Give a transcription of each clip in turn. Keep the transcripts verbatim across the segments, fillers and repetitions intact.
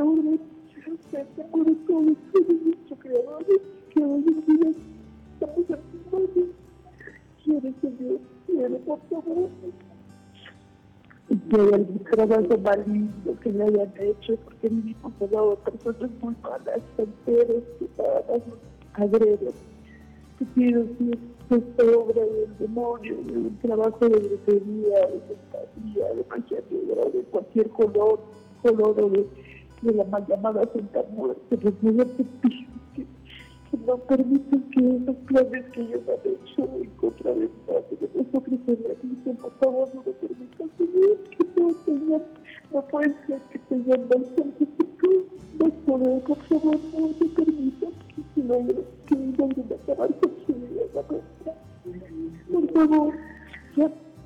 Laura, usted se muere todo, todo nuestro creador, que hoy en día estamos en tus manos. Quiere, Señor, quiere, por favor. Y que el trabajo más lindo que le hayan hecho, porque vivimos al lado de personas muy malas, santeros, que nada más nos agreden. Te pido, si esta obra del demonio, de un trabajo de brujería, de fantasía, de magia negra, de cualquier color, color o de, de la mal llamada Santa Muerte, de poder te pido que, que no permitan que esos planes que ellos han hecho en contra de nuestro cristianismo, por favor, no lo permitan, Señor, que no tengan, no pueden ser que tengan más santificación, más poder, por favor, no lo permitan, que se logren, que logren acabar con su vida, la nuestra. Por favor, ya.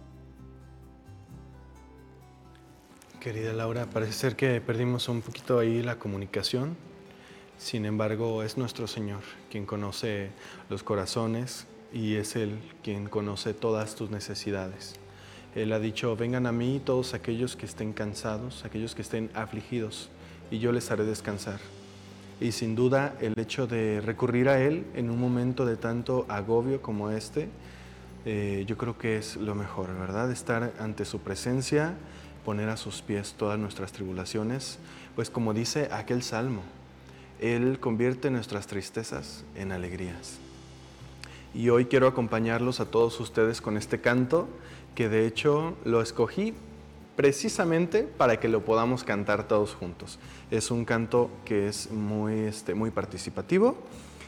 Querida Laura, parece ser que perdimos un poquito ahí la comunicación. Sin embargo, es nuestro Señor quien conoce los corazones y es Él quien conoce todas tus necesidades. Él ha dicho, vengan a mí todos aquellos que estén cansados, aquellos que estén afligidos, y yo les haré descansar. Y sin duda, el hecho de recurrir a Él en un momento de tanto agobio como este, eh, yo creo que es lo mejor, ¿verdad? Estar ante su presencia, poner a sus pies todas nuestras tribulaciones, pues como dice aquel salmo, Él convierte nuestras tristezas en alegrías. Y hoy quiero acompañarlos a todos ustedes con este canto, que de hecho lo escogí precisamente para que lo podamos cantar todos juntos. Es un canto que es muy, este, muy participativo.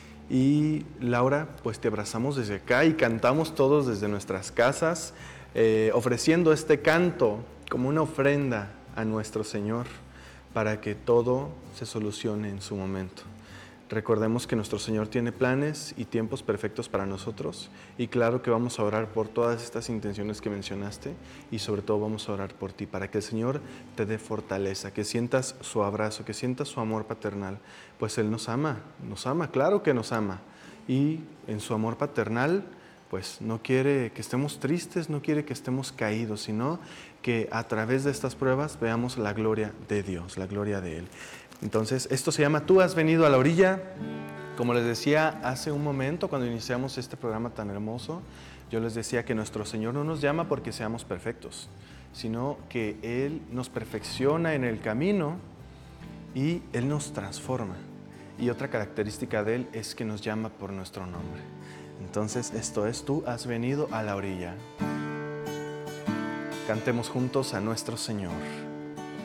Y Laura, pues te abrazamos desde acá y cantamos todos desde nuestras casas, eh, ofreciendo este canto como una ofrenda a nuestro Señor para que todo se solucione en su momento. Recordemos que nuestro Señor tiene planes y tiempos perfectos para nosotros, y claro que vamos a orar por todas estas intenciones que mencionaste, y sobre todo vamos a orar por ti, para que el Señor te dé fortaleza, que sientas su abrazo, que sientas su amor paternal, pues Él nos ama, nos ama, claro que nos ama, y en su amor paternal pues no quiere que estemos tristes, no quiere que estemos caídos, sino que a través de estas pruebas veamos la gloria de Dios, la gloria de Él. Entonces, esto se llama Tú has venido a la orilla. Como les decía hace un momento, cuando iniciamos este programa tan hermoso, yo les decía que nuestro Señor no nos llama porque seamos perfectos, sino que Él nos perfecciona en el camino y Él nos transforma. Y otra característica de Él es que nos llama por nuestro nombre. Entonces, esto es Tú has venido a la orilla. Cantemos juntos a nuestro Señor.